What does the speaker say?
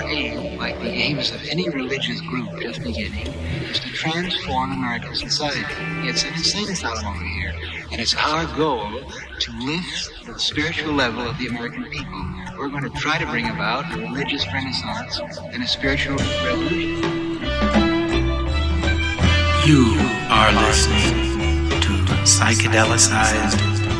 our aim, like the aims of any religious group just beginning, is to transform American society. It's an insane asylum over here, and it's our goal to lift the spiritual level of the American people. We're going to try to bring about a religious renaissance and a spiritual revolution. You are listening to Psychedelicized